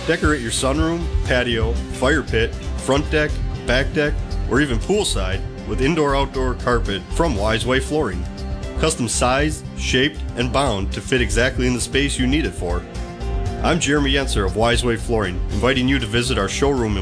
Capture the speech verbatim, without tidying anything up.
Decorate your sunroom, patio, fire pit, front deck, back deck, or even poolside with indoor-outdoor carpet from Wiseway Flooring. Custom sized, shaped, and bound to fit exactly in the space you need it for. I'm Jeremy Yenser of Wiseway Flooring, inviting you to visit our showroom in